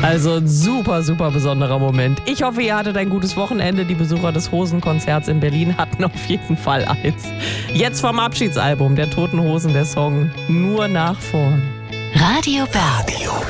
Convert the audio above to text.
Also ein super, super besonderer Moment. Ich hoffe, ihr hattet ein gutes Wochenende. Die Besucher des Hosenkonzerts in Berlin hatten auf jeden Fall eins. Jetzt vom Abschiedsalbum der Toten Hosen der Song Nur nach vorn. Radio Berg.